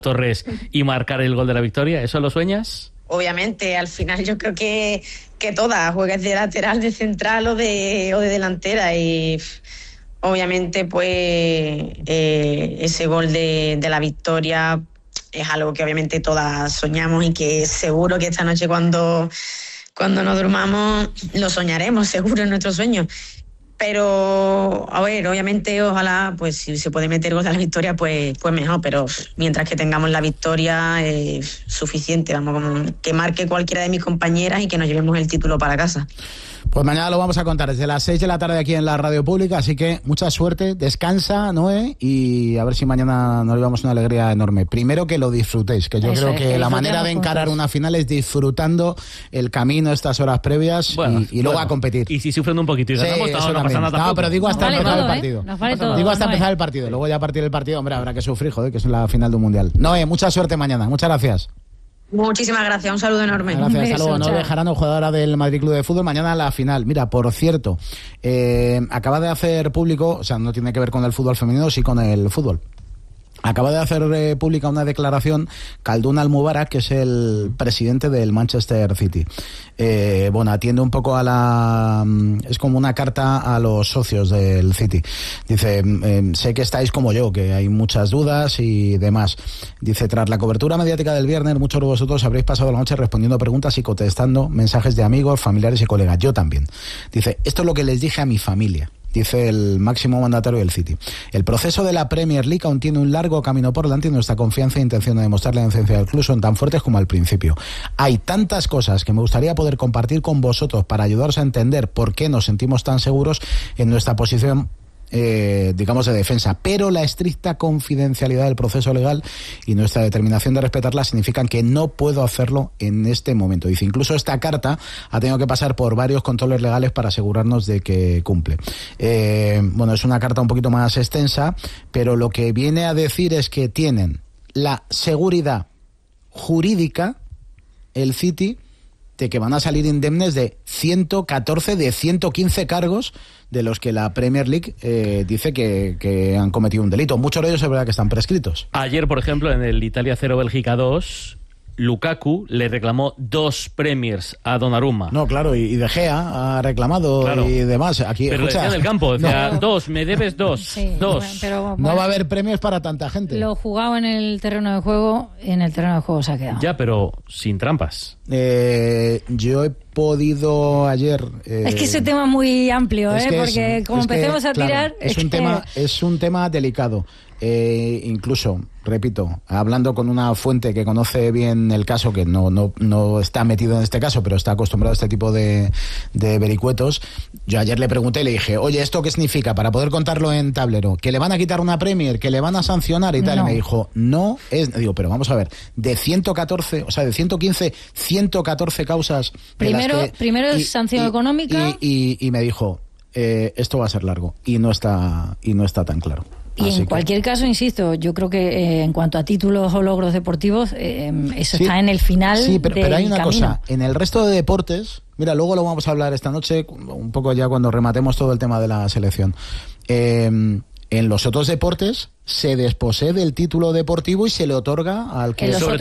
Torres y marcar el gol de la victoria? ¿Eso lo sueñas? Obviamente, al final yo creo que todas, juegues de lateral, de central o de delantera, y obviamente pues ese gol de la victoria es algo que obviamente todas soñamos y que seguro que esta noche cuando nos durmamos lo soñaremos, seguro, en nuestros sueños. Pero, a ver, obviamente, ojalá, pues si se puede meter gol de la victoria, pues mejor, pero mientras que tengamos la victoria es suficiente, vamos, como que marque cualquiera de mis compañeras y que nos llevemos el título para casa. Pues mañana lo vamos a contar desde las 6 de la tarde aquí en la Radio Pública, así que mucha suerte, descansa, Noé, y a ver si mañana nos llevamos una alegría enorme. Primero que lo disfrutéis, que yo creo que la manera de encarar una final es disfrutando el camino, estas horas previas, y luego a competir. Y si sufriendo un poquito y ganamos, sí, no pasa nada tampoco. No, pero digo hasta empezar el partido. Digo hasta empezar el partido, luego ya a partir del partido, hombre, habrá que sufrir, joder, que es la final de un mundial. Noé, mucha suerte mañana, muchas gracias. Muchísimas gracias, un saludo enorme. Gracias, hasta luego. Noé Bejarano, jugadora del Madrid Club de Fútbol, mañana la final. Mira, por cierto, acaba de hacer público, o sea, no tiene que ver con el fútbol femenino, sí con el fútbol. Acaba de hacer pública una declaración Khaldoun Al-Mubarak, que es el presidente del Manchester City. Atiende un poco a es como una carta a los socios del City. Dice, sé que estáis como yo, que hay muchas dudas y demás. Dice, tras la cobertura mediática del viernes, muchos de vosotros habréis pasado la noche respondiendo preguntas y contestando mensajes de amigos, familiares y colegas. Yo también. Dice, esto es lo que les dije a mi familia. Dice el máximo mandatario del City. El proceso de la Premier League aún tiene un largo camino por delante y nuestra confianza e intención de demostrar la inocencia del club son tan fuertes como al principio. Hay tantas cosas que me gustaría poder compartir con vosotros para ayudaros a entender por qué nos sentimos tan seguros en nuestra posición digamos de defensa, pero la estricta confidencialidad del proceso legal y nuestra determinación de respetarla significan que no puedo hacerlo en este momento. Dice, incluso esta carta ha tenido que pasar por varios controles legales para asegurarnos de que cumple. Es una carta un poquito más extensa, pero lo que viene a decir es que tienen la seguridad jurídica, el City, de que van a salir indemnes de 114 de 115 cargos de los que la Premier League dice que han cometido un delito. Muchos de ellos es verdad que están prescritos. Ayer, por ejemplo, en el Italia 0 Bélgica 2, Lukaku le reclamó 2 Premiers a Donnarumma. No, claro, y De Gea ha reclamado, claro, y demás. Aquí, pero escucha, en el campo, decía, 2, me debes 2. Sí, 2. Pero, no va a haber premios para tanta gente. Lo jugado en el terreno de juego, en el terreno de juego se ha quedado. Ya, pero sin trampas. Yo he podido ayer... es que ese tema es muy amplio, porque como empecemos a tirar... Claro, es un tema delicado. Incluso, repito, hablando con una fuente que conoce bien el caso, que no está metido en este caso, pero está acostumbrado a este tipo de vericuetos, yo ayer le pregunté y le dije, oye, ¿esto qué significa? Para poder contarlo en tablero, ¿que le van a quitar una Premier? ¿Que le van a sancionar y tal? No. Y me dijo, no es... Digo, pero vamos a ver, de 114, o sea, de 115, 114 causas... Primero es sanción económica... Y me dijo, esto va a ser largo, y no está tan claro. Y en cualquier caso, insisto, yo creo que en cuanto a títulos o logros deportivos, eso está en el final. Sí, pero hay una camino. cosa, en el resto de deportes, mira, luego lo vamos a hablar esta noche, un poco ya cuando rematemos todo el tema de la selección. En los otros deportes se desposee del título deportivo y se le otorga al que... Sobre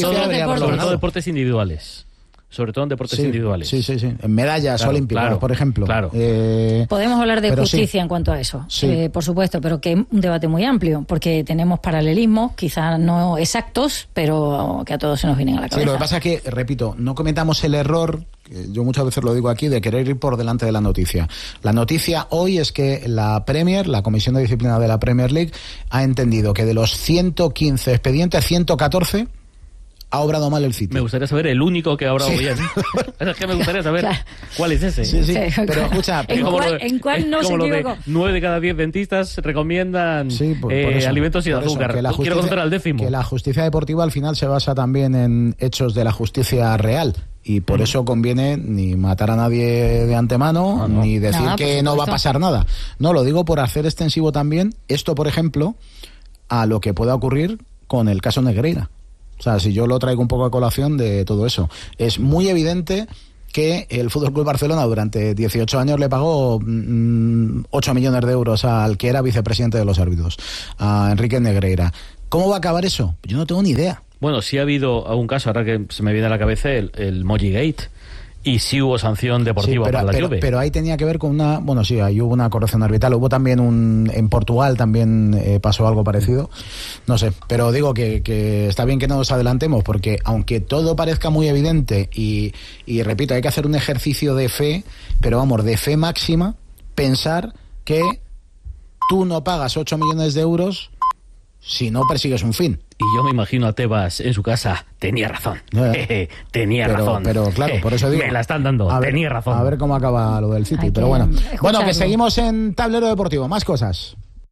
todo deportes individuales. Sobre todo en deportes individuales. Sí. En medallas olímpicas, por ejemplo. Claro. Podemos hablar de justicia en cuanto a eso, por supuesto, pero que es un debate muy amplio, porque tenemos paralelismos, quizás no exactos, pero que a todos se nos vienen a la cabeza. Sí, lo que pasa es que, repito, no cometamos el error, que yo muchas veces lo digo aquí, de querer ir por delante de la noticia. La noticia hoy es que la Comisión de Disciplina de la Premier League, ha entendido que de los 115 expedientes, 114... ha obrado mal el City. Me gustaría saber el único que ha obrado bien. Es que me gustaría saber cuál es ese. Sí. Pero escucha... ¿En cuál no se equivocó? 9 de cada 10 dentistas recomiendan alimentos sin azúcar. Quiero conocer al 10º. Que la justicia deportiva al final se basa también en hechos de la justicia real. Y por eso conviene ni matar a nadie de antemano, ni decir que no va a pasar nada. No, lo digo por hacer extensivo también esto, por ejemplo, a lo que pueda ocurrir con el caso Negreira. O sea, si yo lo traigo un poco a colación de todo eso. Es muy evidente que el Fútbol Club Barcelona durante 18 años le pagó 8 millones de euros al que era vicepresidente de los árbitros, a Enrique Negreira. ¿Cómo va a acabar eso? Yo no tengo ni idea. Bueno, sí ha habido algún caso, ahora que se me viene a la cabeza el Moji Gate, y sí hubo sanción deportiva para la Juve. Pero ahí tenía que ver con una... Bueno, sí, ahí hubo una corrección arbitral. Hubo también en Portugal también pasó algo parecido. No sé, pero digo que está bien que no nos adelantemos, porque aunque todo parezca muy evidente, y repito, hay que hacer un ejercicio de fe, pero vamos, de fe máxima, pensar que tú no pagas 8 millones de euros si no persigues un fin. Y yo me imagino a Tebas en su casa. Tenía razón. Tenía razón. Pero claro, por eso digo. Me la están dando. Tenía razón. A ver cómo acaba lo del City. Pero bueno. Bueno, que seguimos en Tablero Deportivo. Más cosas.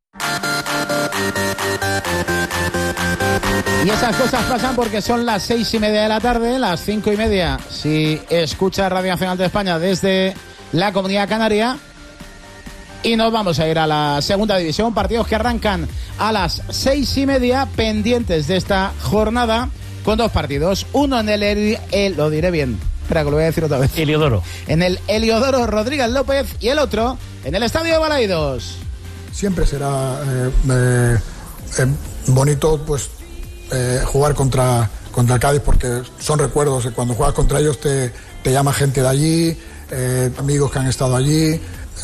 Y esas cosas pasan porque son las 6:30 de la tarde, las 5:30. Si escucha Radio Nacional de España desde la Comunidad Canaria. Y nos vamos a ir a la segunda división, partidos que arrancan a las 6:30, pendientes de esta jornada, con 2 partidos. Uno en lo diré bien, espera que lo voy a decir otra vez. Heliodoro. En el Heliodoro Rodríguez López, y el otro en el Estadio de Balaidos. Siempre será bonito pues jugar contra el Cádiz, porque son recuerdos. Cuando juegas contra ellos te llama gente de allí, amigos que han estado allí.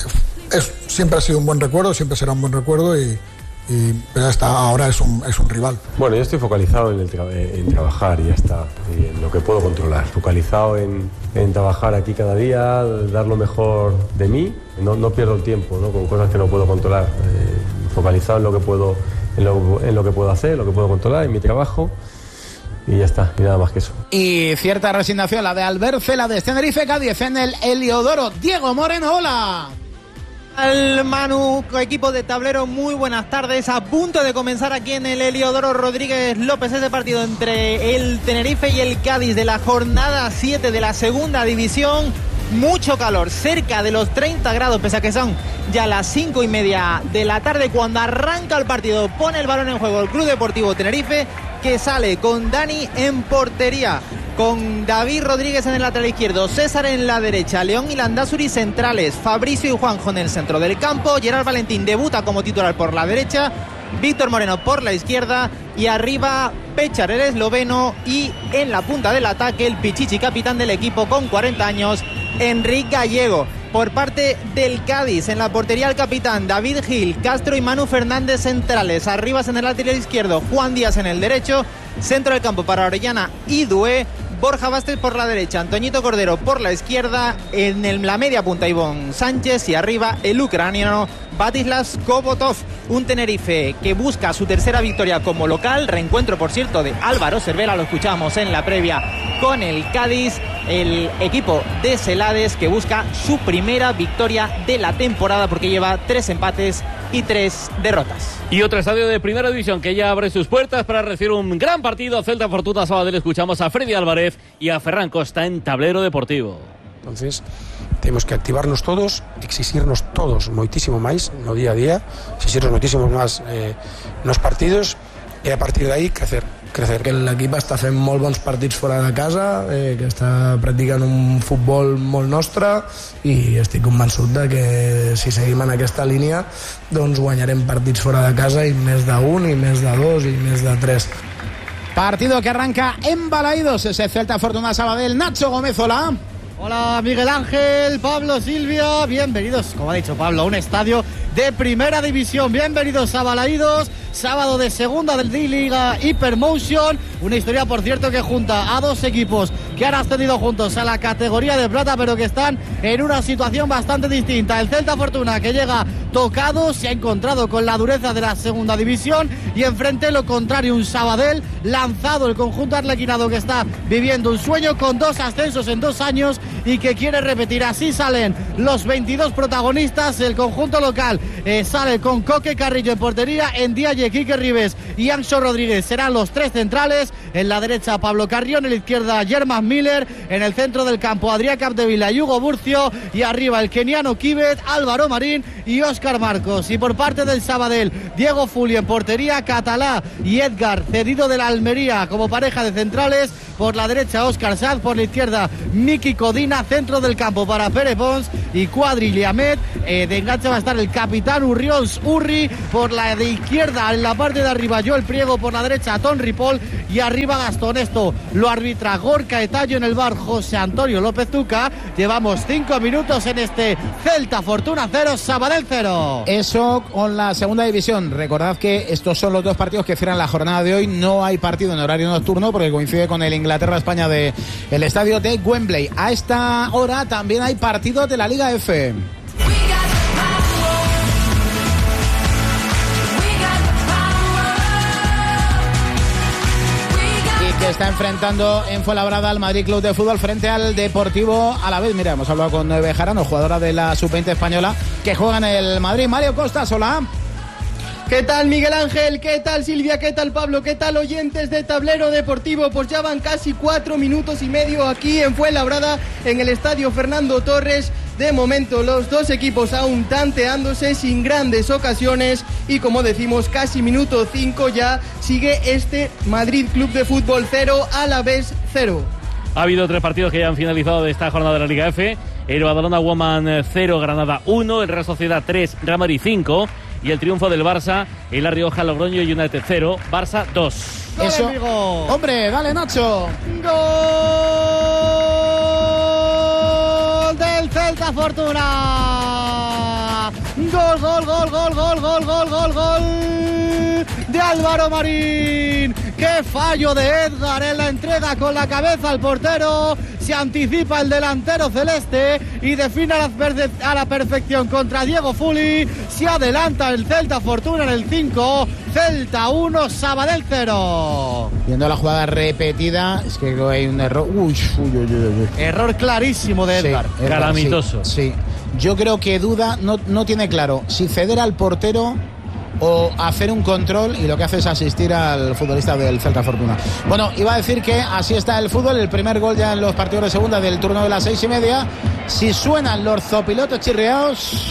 Siempre ha sido un buen recuerdo, siempre será un buen recuerdo, pero ahora es un rival. Bueno, yo estoy focalizado en trabajar y ya está, y en lo que puedo controlar. Focalizado en trabajar aquí cada día, dar lo mejor de mí. No pierdo el tiempo, ¿no?, con cosas que no puedo controlar. Focalizado en lo que puedo, en lo que puedo hacer, lo que puedo controlar, en mi trabajo. Y ya está, y nada más que eso. Y cierta resignación, la de Albert Celades, Tenerife Cádiz en el Heliodoro. Diego Moreno, hola. Al Manu, equipo de Tablero, muy buenas tardes. A punto de comenzar aquí en el Heliodoro Rodríguez López ese partido entre el Tenerife y el Cádiz de la jornada 7 de la segunda división. Mucho calor, cerca de los 30 grados, pese a que son ya las 5:30 de la tarde cuando arranca el partido. Pone el balón en juego el Club Deportivo Tenerife, que sale con Dani en portería, con David Rodríguez en el lateral izquierdo, César en la derecha, León y Landázuri centrales, Fabricio y Juanjo en el centro del campo, Gerard Valentín debuta como titular por la derecha, Víctor Moreno por la izquierda, y arriba Pechar, el esloveno, y en la punta del ataque el pichichi capitán del equipo con 40 años, Enrique Gallego. Por parte del Cádiz, en la portería el capitán David Gil, Castro y Manu Fernández centrales, arribas en el lateral izquierdo, Juan Díaz en el derecho, centro del campo para Orellana y Dué, Borja Vázquez por la derecha, Antoñito Cordero por la izquierda, en la media punta Ivón Sánchez, y arriba el ucraniano Batislav Kobotov. Un Tenerife que busca su tercera victoria como local, reencuentro por cierto de Álvaro Cervera, lo escuchamos en la previa con el Cádiz, el equipo de Celades que busca su primera victoria de la temporada porque lleva 3 empates y 3 derrotas. Y otro estadio de primera división que ya abre sus puertas para recibir un gran partido. Celta Fortuna Sabadell. Escuchamos a Freddy Álvarez y a Ferran Costa en Tablero Deportivo. Entonces temos que activarnos todos, exigirnos todos moitísimo máis no día a día, exigirnos moitísimo máis nos partidos, e a partir de aí crecer. Que l'equip està fent molt bons partits fora de casa, que està practicant un futbol molt nostre, i estic convençut de que si seguim en aquesta línia doncs guanyarem partits fora de casa, i més d'1, i més de 2, i més de 3. Partido que arranca en Balaidos, ese Celta Fortuna Sabadell. Nacho Gómez, hola. Hola Miguel Ángel, Pablo, Silvia, bienvenidos, como ha dicho Pablo, a un estadio de primera división. Bienvenidos a Balaidos, sábado de segunda del D-Liga Hypermotion, una historia por cierto que junta a 2 equipos que han ascendido juntos a la categoría de plata, pero que están en una situación bastante distinta. El Celta Fortuna, que llega tocado, se ha encontrado con la dureza de la segunda división, y enfrente lo contrario, un Sabadell lanzado, el conjunto arlequinado que está viviendo un sueño con 2 ascensos en 2 años y que quiere repetir. Así salen los 22 protagonistas. El conjunto local sale con Coque Carrillo en portería, en Diaye, Quique Ribes y Anxo Rodríguez serán los 3 centrales. En la derecha Pablo Carrión, en la izquierda Germán Miller, en el centro del campo Adrián Capdevila y Hugo Burcio, y arriba el keniano Kibet, Álvaro Marín y Óscar Marcos. Y por parte del Sabadell, Diego Fuli en portería, Catalá y Edgar, cedido de la Almería como pareja de centrales. Por la derecha Óscar Sanz, por la izquierda Miki Codina, centro del campo para Pere Pons y Cuadri Liamet. De enganche va a estar el capitán Danu Rions Urri, por la de izquierda en la parte de arriba Joel Priego, por la derecha Ton Ripoll y arriba Gastón. Esto lo arbitra Gorka Etallo, en el bar José Antonio López Tuca. Llevamos 5 minutos en este Celta Fortuna 0, Sabadell 0. Eso con la segunda división. Recordad que estos son los dos partidos que cierran la jornada de hoy. No hay partido en horario nocturno porque coincide con el Inglaterra-España del estadio de Wembley. A esta hora también hay partidos de la Liga F. Que está enfrentando en Fuenlabrada al Madrid Club de Fútbol frente al Deportivo Alavés. Mira, hemos hablado con Bejarano, jugadora de la Sub-20 española, que juega en el Madrid. Mario Costas, hola. ¿Qué tal, Miguel Ángel? ¿Qué tal, Silvia? ¿Qué tal, Pablo? ¿Qué tal, oyentes de Tablero Deportivo? Pues ya van casi 4 minutos y medio aquí en Fuenlabrada, en el estadio Fernando Torres. De momento los dos equipos aún tanteándose sin grandes ocasiones y, como decimos, casi minuto 5 ya sigue este Madrid Club de Fútbol 0, Alavés 0. Ha habido 3 partidos que ya han finalizado de esta jornada de la Liga F. El Badalona Woman 0, Granada 1, el Real Sociedad 3, Real Madrid 5 y el triunfo del Barça, el La Rioja, Logroño United 0, Barça 2. Eso, hombre, dale Nacho. Gol del Celta Fortuna. Gol de Álvaro Marín. ¡Qué fallo de Edgar en la entrega con la cabeza al portero! Se anticipa el delantero celeste y define a la perfección contra Diego Fuli. Se adelanta el Celta Fortuna en el 5. Celta 1, Sabadell 0. Viendo la jugada repetida, es que hay un error. Error clarísimo de Edgar. Sí, calamitoso. Sí. Yo creo que duda, no tiene claro si ceder al portero o hacer un control, y lo que hace es asistir al futbolista del Celta Fortuna. Bueno, iba a decir que así está el fútbol. El primer gol ya en los partidos de segunda del turno de las 6:30. Si suenan los zopilotos chirriados,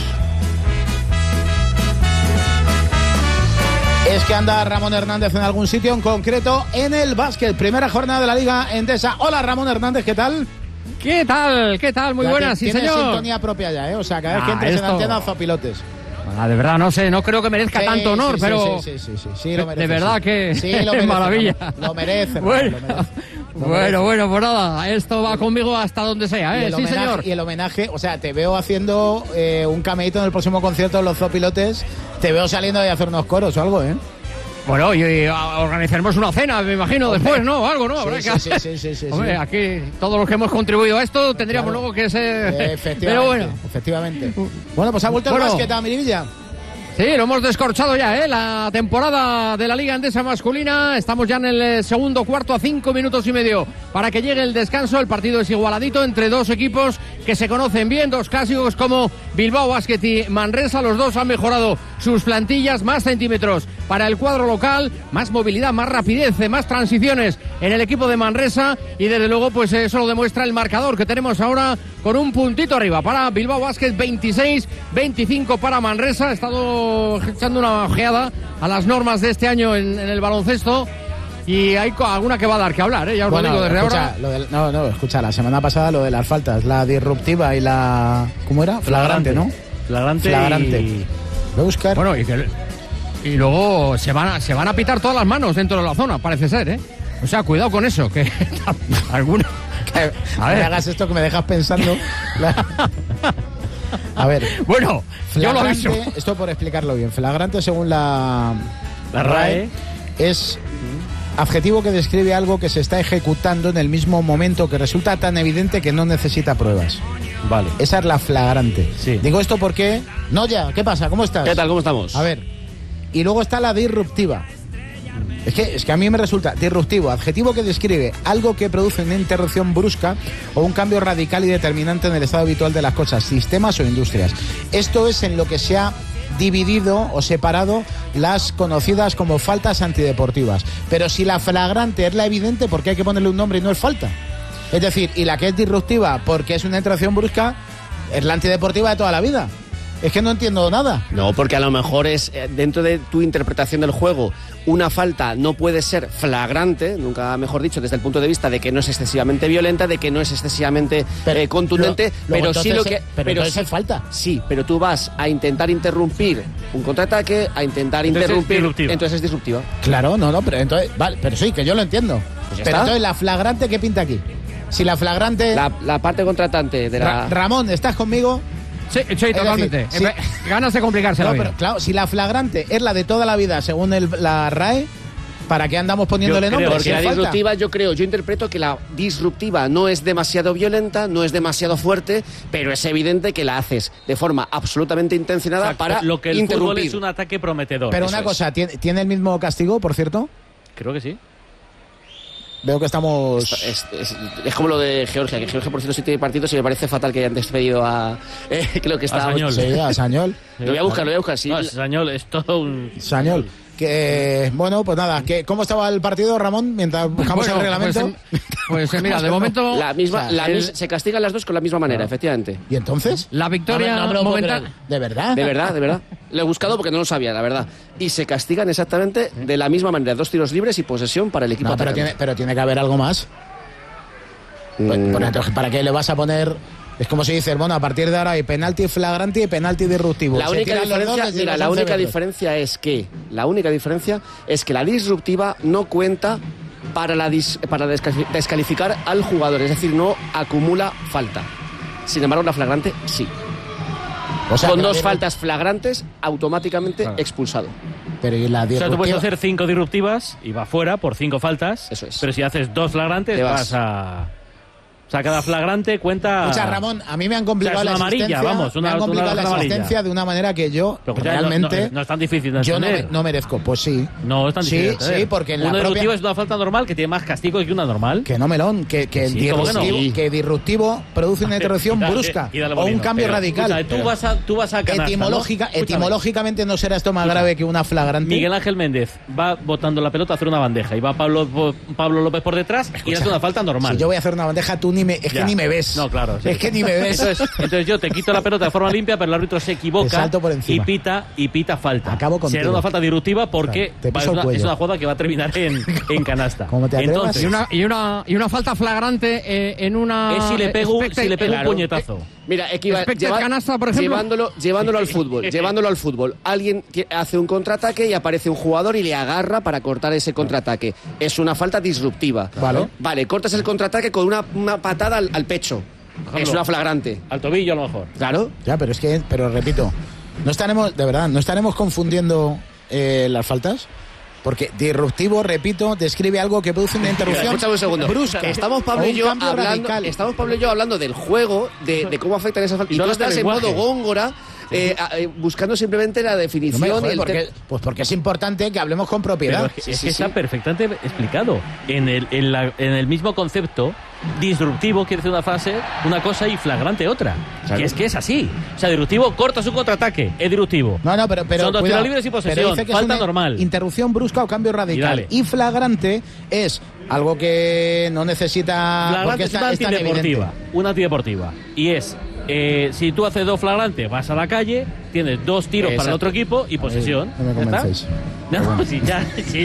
es que anda Ramón Hernández en algún sitio, en concreto en el básquet. Primera jornada de la Liga Endesa. Hola Ramón Hernández, ¿qué tal? ¿Qué tal? Muy buenas, sí señor. Tiene sintonía propia ya, O sea, cada vez que entres en antena, zopilotes. De verdad, no sé, no creo que merezca tanto honor, pero sí, lo merece. De verdad que sí, lo merece, maravilla. Lo merece. Bueno, pues nada, esto va conmigo hasta donde sea, Sí, señor. Y el homenaje, o sea, te veo haciendo un cameíto en el próximo concierto de los Zopilotes, te veo saliendo de hacer unos coros o algo, Bueno, y organizaremos una cena, me imagino, después, ¿no? Algo, ¿no? Sí. Hombre, aquí todos los que hemos contribuido a esto tendríamos luego que ser... Efectivamente, pero bueno. Efectivamente. Bueno, pues ha vuelto el básquet a Miribilla. Sí, lo hemos descorchado ya, la temporada de la Liga Endesa masculina. Estamos ya en el segundo cuarto, a 5 minutos y medio para que llegue el descanso. El partido es igualadito entre dos equipos que se conocen bien, dos clásicos como Bilbao Basket y Manresa. Los dos han mejorado sus plantillas, más centímetros para el cuadro local, más movilidad, más rapidez, más transiciones en el equipo de Manresa, y desde luego pues eso lo demuestra el marcador que tenemos ahora, con un puntito arriba para Bilbao Basket, 26-25 para Manresa. He estado echando una ojeada a las normas de este año en el baloncesto y hay alguna que va a dar que hablar, ya os lo digo desde ahora. Escucha, la semana pasada lo de las faltas, la disruptiva y la... ¿Cómo era? Flagrante, ¿no? Flagrante. Voy a buscar. Bueno, y luego se van a pitar todas las manos dentro de la zona, parece ser, O sea, cuidado con eso, que alguna... A ver, hagas esto que me dejas pensando. A ver. Bueno, yo lo aviso. Esto por explicarlo bien. Flagrante, según la RAE, es adjetivo que describe algo que se está ejecutando en el mismo momento, que resulta tan evidente que no necesita pruebas. Vale. Esa es la flagrante. Sí. Digo esto porque... Noya, ¿qué pasa? ¿Cómo estás? ¿Qué tal? ¿Cómo estamos? A ver. Y luego está la disruptiva. Es que a mí me resulta disruptivo, adjetivo que describe algo que produce una interrupción brusca o un cambio radical y determinante en el estado habitual de las cosas, sistemas o industrias. Esto es en lo que se ha dividido o separado las conocidas como faltas antideportivas. Pero si la flagrante es la evidente, ¿por qué hay que ponerle un nombre y no es falta? Es decir, y la que es disruptiva porque es una interrupción brusca, es la antideportiva de toda la vida. Es que no entiendo nada. No, porque a lo mejor es dentro de tu interpretación del juego, una falta no puede ser flagrante, nunca mejor dicho, desde el punto de vista de que no es excesivamente violenta, de que no es excesivamente contundente, pero sí lo que... Pero sí falta. Sí, pero tú vas a intentar interrumpir un contraataque, a intentar interrumpir... Entonces es disruptiva. Claro, no, pero entonces... Vale, pero sí, que yo lo entiendo. Pues pero entonces, ¿la flagrante qué pinta aquí? Si la flagrante... La parte contratante de la... Ramón, ¿estás conmigo? Sí, totalmente. Decir, ganas de complicarse la vida. Pero, claro, si la flagrante es la de toda la vida, según la RAE, ¿para qué andamos poniéndole nombre? Porque la disruptiva, yo interpreto que la disruptiva no es demasiado violenta, no es demasiado fuerte, pero es evidente que la haces de forma absolutamente intencionada para lo que el interrumpir. fútbol es un ataque prometedor. Pero una cosa, ¿tiene el mismo castigo, por cierto? Creo que sí. Veo que estamos... Es como lo de Georgia, que Georgia por cierto sí tiene partidos y me parece fatal que hayan despedido a... creo que está... A Sañol. Lo voy a buscar, sí. No, Sañol es todo un... Sañol. Que, bueno, pues nada, ¿cómo estaba el partido, Ramón, mientras buscamos el reglamento? Pues mira, de momento... se castigan las dos con la misma manera, efectivamente. ¿Y entonces? La victoria momentánea... ¿De verdad? De verdad. Lo he buscado porque no lo sabía, la verdad. Y se castigan exactamente de la misma manera. 2 tiros libres y posesión para el equipo. No, pero tiene que haber algo más. ¿Para qué le vas a poner...? Es como si dices, bueno, a partir de ahora hay penalti flagrante y penalti disruptivo. La única diferencia es que la disruptiva no cuenta para descalificar al jugador, es decir, no acumula falta. Sin embargo, la flagrante sí. O sea, con 2 faltas flagrantes, automáticamente expulsado. Pero ¿y la disruptiva? O sea, tú puedes hacer 5 disruptivas y va fuera por 5 faltas. Eso es. Pero si haces 2 flagrantes, vas a... O sea, cada flagrante cuenta... Escucha, Ramón, a mí me han complicado la existencia. Me han complicado la existencia de una manera que yo realmente... No es tan difícil de yo no merezco. Pues sí. No es tan difícil. Sí, porque en la propia... disruptivo es una falta normal que tiene más castigo que una normal. Que no, melón. Que disruptivo produce una interrupción brusca o un cambio radical. Tú vas a canasta, etimológicamente no será esto más grave que una flagrante. Miguel Ángel Méndez va botando la pelota a hacer una bandeja y va Pablo López por detrás y hace una falta normal. Si yo voy a hacer una bandeja, tú ni me ves. No, claro. Sí. Es que ni me ves. Entonces yo te quito la pelota de forma limpia, pero el árbitro se equivoca y pita falta. Acabo contigo. Será una falta disruptiva porque es una jugada que va a terminar en canasta. ¿Cómo te atrevas? Entonces, y una falta flagrante en una... Es si le pego un puñetazo. Mira, canasta, por ejemplo. Llevándolo al fútbol. Alguien hace un contraataque y aparece un jugador y le agarra para cortar ese contraataque. Es una falta disruptiva. Vale, cortas el contraataque con una patada al pecho. Es una flagrante. Al tobillo a lo mejor. Claro. Ya, pero repito, no estaremos confundiendo las faltas. Porque disruptivo, repito, describe algo que produce una interrupción brusca. Estamos Pablo y yo hablando del juego, de cómo afectan esas faltas. Y tú estás en modo góngora, buscando simplemente la definición. Porque es importante que hablemos con propiedad. Pero es que está perfectamente explicado. En el mismo concepto, disruptivo quiere decir una cosa y flagrante otra. Claro. Que es así. O sea, disruptivo corta su contraataque, es disruptivo. Pero son 2 tiros libres y posesión, falta normal. Interrupción brusca o cambio radical. Y flagrante es algo que no necesita... Flagrante es una antideportiva. Y es... si tú haces 2 flagrantes, vas a la calle, tienes 2 tiros para el otro equipo y posesión. No me convencéis. No, si ya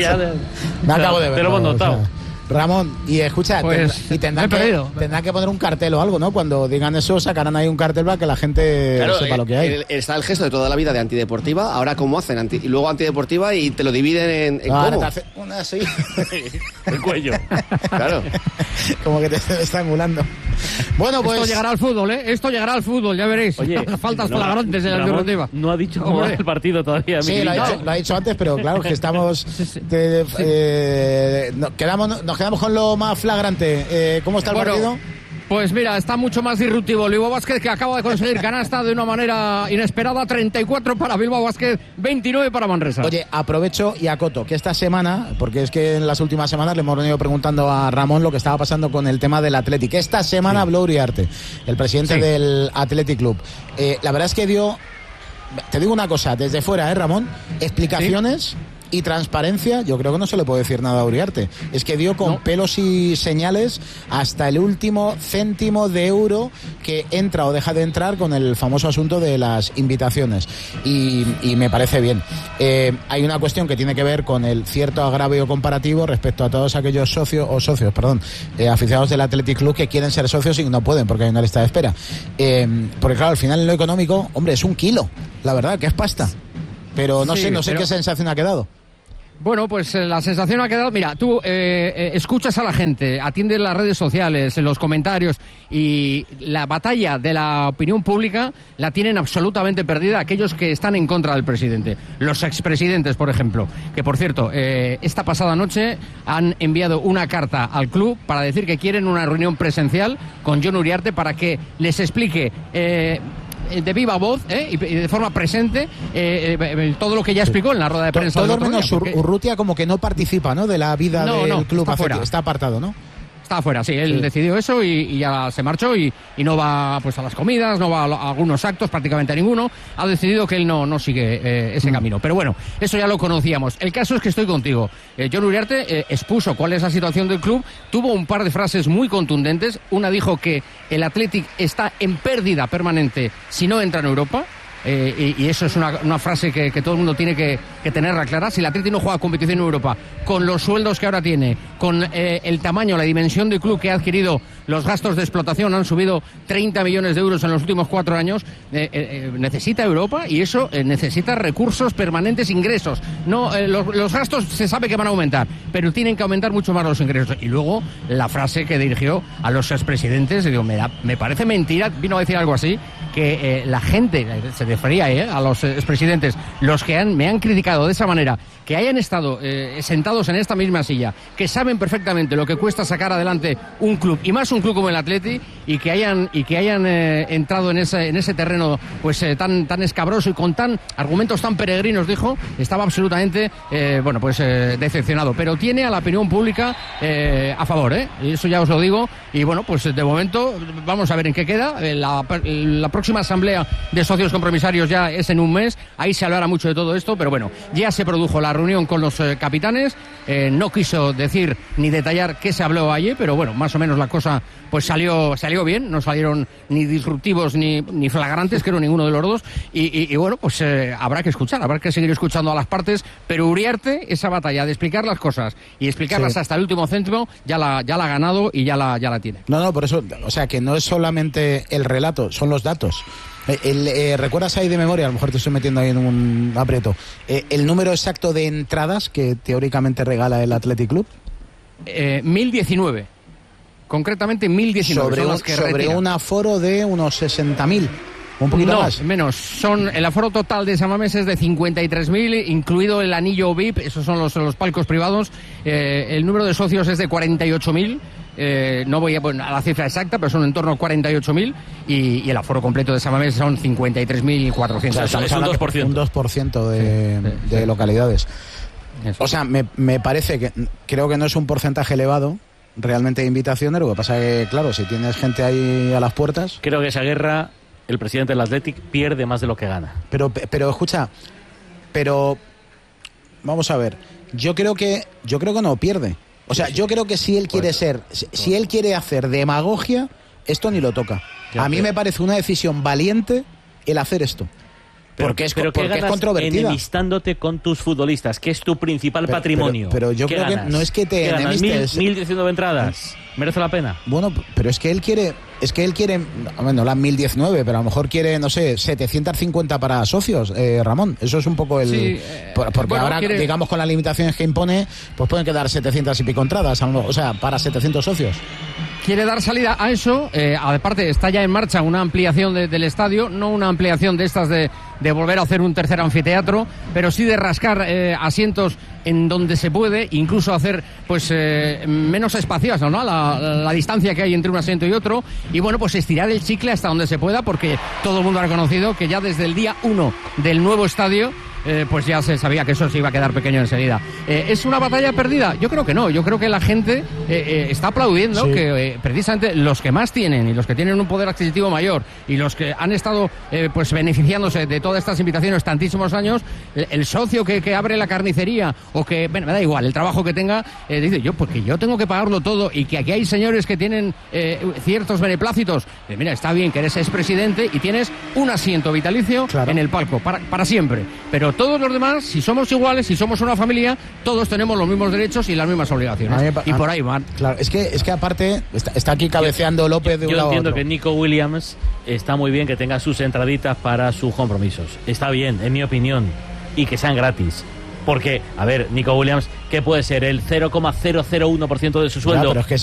me acabo de ver. Te lo hemos notado. Ramón, y escucha, tendrán que poner un cartel o algo, ¿no? Cuando digan eso, sacarán ahí un cartel para que la gente sepa lo que hay. Está el gesto de toda la vida de antideportiva, ahora cómo hacen y luego antideportiva y te lo dividen en cómo. Una así. El cuello. Claro. Como que te está estrangulando. Bueno, pues... Esto llegará al fútbol, ¿eh? Esto llegará al fútbol, ya veréis. Oye, faltas flagrantes en la antideportiva. No ha dicho cómo va el partido todavía. Sí, lo ha dicho antes, pero claro que estamos... Nos quedamos con lo más flagrante. ¿Cómo está el partido? Pues mira, está mucho más disruptivo. Bilbao Basket, que acaba de conseguir canasta de una manera inesperada. 34 para Bilbao Basket, 29 para Manresa. Oye, aprovecho y acoto que esta semana, porque es que en las últimas semanas le hemos venido preguntando a Ramón lo que estaba pasando con el tema del Athletic. Esta semana habló Uriarte, el presidente del Athletic Club. La verdad es que dio... Te digo una cosa, desde fuera, Ramón, explicaciones Y transparencia, yo creo que no se le puede decir nada a Uriarte. Es que dio con pelos y señales hasta el último céntimo de euro que entra o deja de entrar con el famoso asunto de las invitaciones. Y me parece bien. Hay una cuestión que tiene que ver con el cierto agravio comparativo respecto a todos aquellos aficionados del Athletic Club que quieren ser socios y no pueden porque hay una lista de espera. Porque claro, al final en lo económico, hombre, es 1 kilo, la verdad, que es pasta. Pero no sé qué sensación ha quedado. Bueno, pues la sensación ha quedado... Mira, tú escuchas a la gente, atiendes las redes sociales, los comentarios, y la batalla de la opinión pública la tienen absolutamente perdida aquellos que están en contra del presidente. Los expresidentes, por ejemplo, que por cierto, esta pasada noche han enviado una carta al club para decir que quieren una reunión presencial con Jon Uriarte para que les explique... de viva voz y de forma presente todo lo que ya explicó en la rueda de prensa. Todo menos Urrutia como que no participa, ¿no, de la vida del club. Está apartado, ¿no? Está afuera, sí, él decidió eso y ya se marchó y no va pues a las comidas, no va a algunos actos, prácticamente a ninguno. Ha decidido que él no sigue ese camino. Pero bueno, eso ya lo conocíamos. El caso es que estoy contigo. Jon Uriarte expuso cuál es la situación del club, tuvo un par de frases muy contundentes. Una dijo que el Athletic está en pérdida permanente si no entra en Europa. Y eso es una frase que todo el mundo tiene que tenerla clara. Si el Athletic no juega competición en Europa, con los sueldos que ahora tiene, con el tamaño, la dimensión del club que ha adquirido, los gastos de explotación han subido 30 millones de euros en los últimos 4 años, necesita Europa y eso necesita recursos permanentes, ingresos. No, los gastos se sabe que van a aumentar, pero tienen que aumentar mucho más los ingresos. Y luego la frase que dirigió a los expresidentes, digo, me parece mentira, vino a decir algo así, que la gente, se refería a los expresidentes, los que me han criticado de esa manera, que hayan estado sentados en esta misma silla, que saben perfectamente lo que cuesta sacar adelante un club, y más un club como el Athletic, y que hayan entrado en ese terreno pues tan escabroso y con argumentos tan peregrinos, dijo, estaba absolutamente decepcionado, pero tiene a la opinión pública a favor, y eso ya os lo digo, y bueno, pues de momento vamos a ver en qué queda. La próxima asamblea de socios compromisarios ya es en un mes, ahí se hablará mucho de todo esto, pero bueno, ya se produjo la reunión con los capitanes, no quiso decir ni detallar qué se habló allí, pero bueno, más o menos la cosa pues salió bien, no salieron ni disruptivos ni flagrantes, creo ninguno de los dos, y bueno, pues habrá que escuchar, habrá que seguir escuchando a las partes, pero Uriarte, esa batalla de explicar las cosas y explicarlas hasta el último céntimo, ya la ha ganado y ya la tiene. No, por eso, o sea, que no es solamente el relato, son los datos. ¿Recuerdas ahí de memoria? A lo mejor te estoy metiendo ahí en un aprieto. ¿El número exacto de entradas que teóricamente regala el Athletic Club? 1019. Concretamente 1019. Sobre un aforo de unos 60.000. Un poquito más. Menos. El aforo total de San Mamés es de 53.000, incluido el anillo VIP, esos son los palcos privados. El número de socios es de 48.000. No voy a la cifra exacta, pero son en torno a 48.000 y el aforo completo de San Mamés son 53.400. O sea, es un 2%. Un 2% de localidades. Eso. O sea, me parece que creo que no es un porcentaje elevado realmente de invitaciones. Lo que pasa es que, claro, si tienes gente ahí a las puertas... Creo que esa guerra, el presidente del Athletic pierde más de lo que gana. Pero escucha, vamos a ver, yo creo que no pierde. O sea, yo creo que si él quiere hacer demagogia, esto ni lo toca. A mí me parece una decisión valiente el hacer esto. Porque es controvertida. Enemistándote con tus futbolistas, que es tu principal patrimonio. Pero yo creo que no es que te enemistes. 1.019 entradas. ¿Merece la pena? Bueno, pero es que él quiere, no las 1.019, pero a lo mejor quiere, no sé, 750 para socios, Ramón. Eso es un poco el... Sí, porque ahora, digamos, con las limitaciones que impone, pues pueden quedar 700 y pico entradas, o sea, para 700 socios. Quiere dar salida a eso, aparte está ya en marcha una ampliación del estadio, no una ampliación de estas de volver a hacer un tercer anfiteatro, pero sí de rascar asientos en donde se puede, incluso hacer pues menos espaciosa, ¿no? La distancia que hay entre un asiento y otro, y bueno, pues estirar el chicle hasta donde se pueda, porque todo el mundo ha reconocido que ya desde el día 1 del nuevo estadio pues ya se sabía que eso se iba a quedar pequeño enseguida. ¿Es una batalla perdida? Yo creo que no. Yo creo que la gente está aplaudiendo que precisamente los que más tienen y los que tienen un poder adquisitivo mayor y los que han estado pues beneficiándose de todas estas invitaciones tantísimos años, el socio que abre la carnicería o que, bueno, me da igual, el trabajo que tenga, dice yo, porque yo tengo que pagarlo todo y que aquí hay señores que tienen ciertos beneplácitos. Mira, está bien que eres expresidente y tienes un asiento vitalicio en el palco para siempre, pero todos los demás, si somos iguales, si somos una familia, todos tenemos los mismos derechos y las mismas obligaciones. Y por ahí van. Claro, es que aparte está aquí cabeceando López de un lado a otro. Yo entiendo que Nico Williams está muy bien que tenga sus entraditas para sus compromisos. Está bien, en mi opinión, y que sean gratis. Porque, a ver, Nico Williams, ¿qué puede ser? El 0,001% de su sueldo